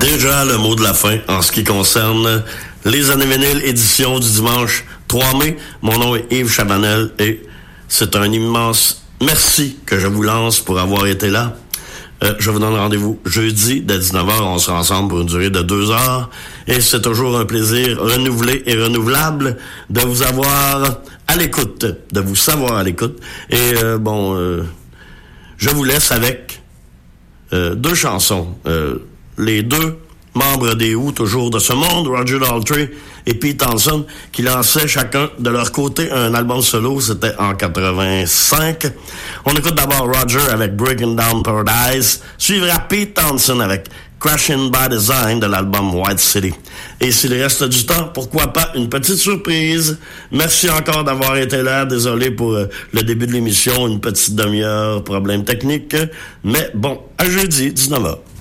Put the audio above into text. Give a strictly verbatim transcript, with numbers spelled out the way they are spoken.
déjà le mot de la fin en ce qui concerne les années vinyles édition du dimanche trois mai. Mon nom est Yves Chabanel et c'est un immense merci que je vous lance pour avoir été là. Euh, je vous donne rendez-vous jeudi dès dix-neuf heures. On sera ensemble pour une durée de deux heures. Et c'est toujours un plaisir renouvelé et renouvelable de vous avoir à l'écoute, de vous savoir à l'écoute. Et euh, bon, euh, je vous laisse avec euh, deux chansons. Euh, les deux membres des Who, toujours de ce monde, Roger Daltrey et Pete Townshend, qui lançaient chacun de leur côté un album solo. C'était en quatre-vingt-cinq. On écoute d'abord Roger avec Breaking Down Paradise, suivra Pete Townshend avec Crashing by Design de l'album White City. Et s'il reste du temps, pourquoi pas une petite surprise. Merci encore d'avoir été là. Désolé pour euh, le début de l'émission, une petite demi-heure, problème technique. Mais bon, à jeudi, dix-neuf heures.